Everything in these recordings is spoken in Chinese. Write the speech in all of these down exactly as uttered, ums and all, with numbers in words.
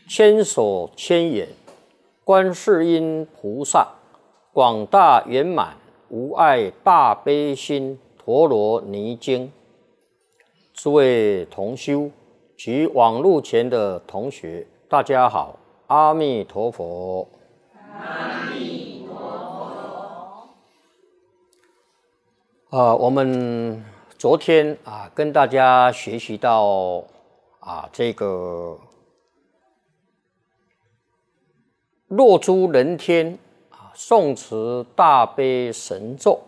千手千眼，观世音菩萨，广大圆满无碍大悲心陀罗尼经。诸位同修及网络前的同学，大家好，阿弥陀佛。 阿弥陀佛。 啊，我们昨天啊，跟大家学习到啊，这个若诸人天啊，诵持大悲神咒，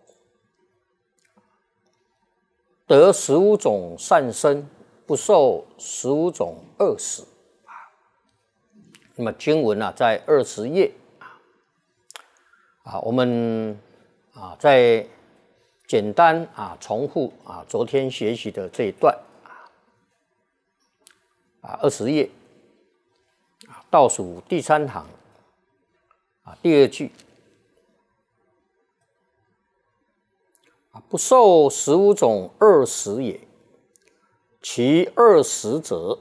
得十五种善生，不受十五种恶死。那么经文啊，在二十页啊，我们啊再简单啊重复啊昨天学习的这一段啊，二十页啊倒数第三行啊第二句啊，不受十五种恶死也，其恶死者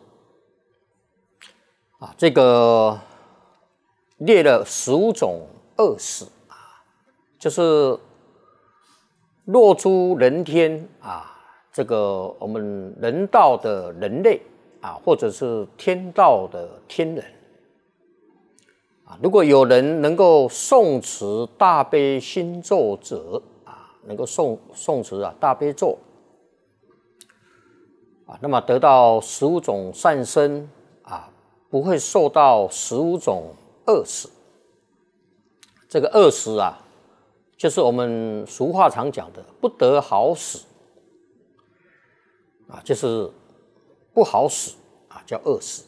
啊，这个列了十五种恶死啊，就是若诸人天啊，这个我们人道的人类啊，或者是天道的天人啊，如果有人能够诵持大悲心咒者啊，能够诵诵持啊大悲咒啊，那么得到十五种善生啊，不会受到十五种恶死。这个恶死啊，就是我们俗话常讲的不得好死啊，就是不好死啊，叫恶死。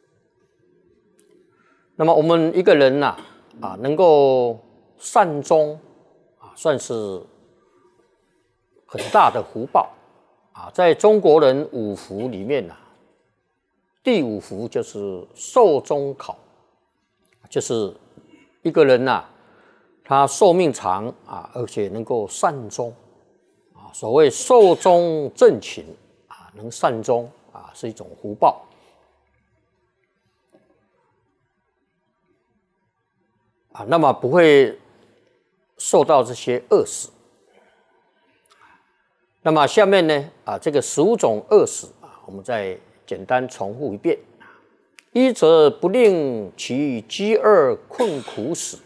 那么我们一个人呐 啊, 啊，能够善终啊，算是很大的福报啊。在中国人五福里面呐、啊，第五福就是寿终考，就是一个人呐、啊，他寿命长啊，而且能够善终啊。所谓寿终正寝啊，能善终啊，是一种福报啊。那么不会受到这些恶死。那么下面呢啊，这个十五种恶死啊，我们再简单重复一遍。一则不令其饥饿困苦死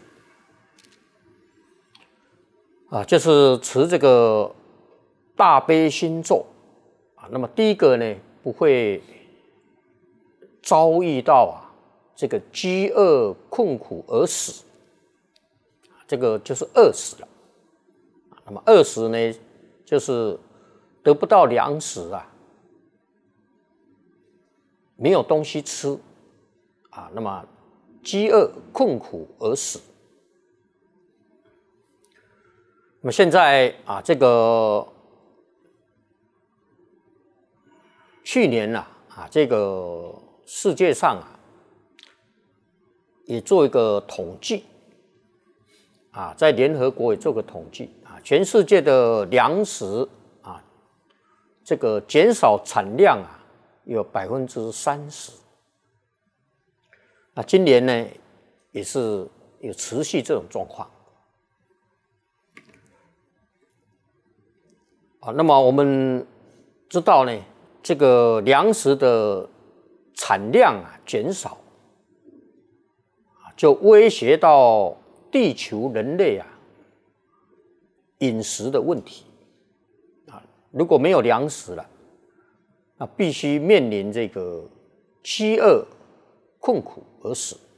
啊，就是持这个大悲心咒啊。那么第一个呢，不会遭遇到啊这个饥饿困苦而死，这个就是饿死了。那么饿死呢，就是得不到粮食啊，没有东西吃啊，那么饥饿困苦而死。那么现在啊，这个去年呐 啊, 啊，这个世界上啊，也做一个统计啊，在联合国也做个统计啊，全世界的粮食啊，这个减少产量啊，有百分之三十。那今年呢，也是有持续这种状况。啊，那么我们知道呢，这个粮食的产量啊减少，就威胁到地球人类啊饮食的问题啊。如果没有粮食了，那必须面临这个饥饿困苦而死。